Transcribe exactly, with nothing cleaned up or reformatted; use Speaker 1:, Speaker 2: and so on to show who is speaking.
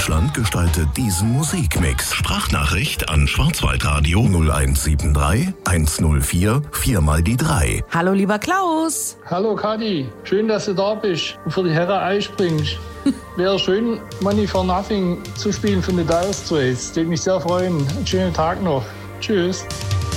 Speaker 1: Deutschland gestaltet diesen Musikmix. Sprachnachricht an Schwarzwaldradio null eins sieben drei eins null vier vier mal die drei.
Speaker 2: Hallo lieber Klaus.
Speaker 3: Hallo Kathi, schön, dass du da bist und für die Herren einspringst. Wäre schön, Money for Nothing zu spielen von den Dire Straits. Würde mich sehr freuen. Einen schönen Tag noch. Tschüss.